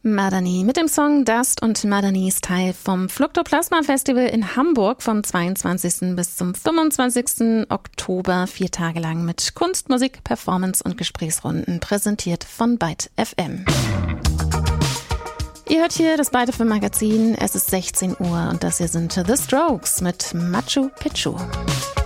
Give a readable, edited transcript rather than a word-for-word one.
Madani mit dem Song Dust und Madani ist Teil vom Fluktoplasma Festival in Hamburg vom 22. bis zum 25. Oktober. 4 Tage lang mit Kunst, Musik, Performance und Gesprächsrunden, präsentiert von Byte FM. Ihr hört hier das Byte FM Magazin. Es ist 16 Uhr und das hier sind The Strokes mit Machu Picchu.